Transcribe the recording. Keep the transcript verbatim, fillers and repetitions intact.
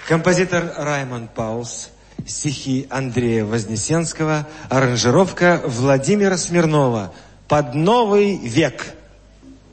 Композитор Раймонд Паулс, стихи Андрея Вознесенского, аранжировка Владимира Смирнова. «Под новый век».